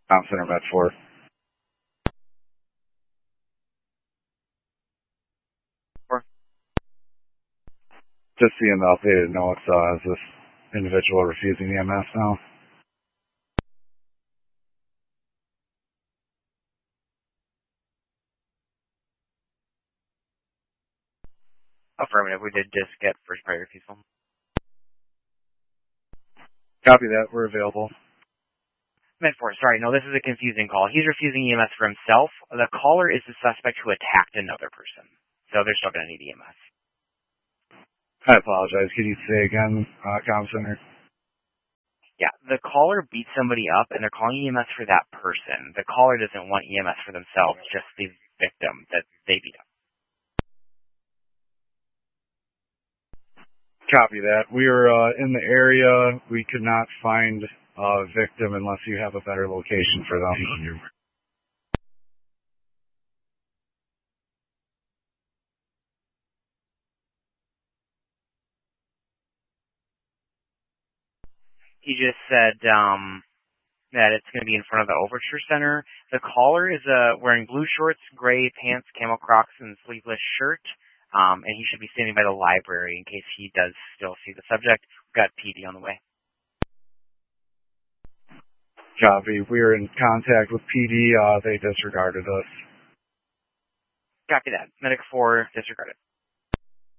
Town Center Med 4. Just seeing the updated notes, is this individual refusing EMS now? Affirmative. We did just get first priority refusal. Copy that. We're available. Med 4, sorry, no, this is a confusing call. He's refusing EMS for himself. The caller is the suspect who attacked another person. So they're still going to need EMS. I apologize. Can you say again, Comm Center? Yeah, the caller beat somebody up, and they're calling EMS for that person. The caller doesn't want EMS for themselves, just the victim that they beat up. Copy that. We were in the area. We could not find a victim unless you have a better location for them. He just said that it's going to be in front of the Overture Center. The caller is wearing blue shorts, gray pants, camel Crocs, and sleeveless shirt. And he should be standing by the library in case he does still see the subject. We've got PD on the way. Copy. We were in contact with PD. They disregarded us. Copy that. Medic 4 disregarded.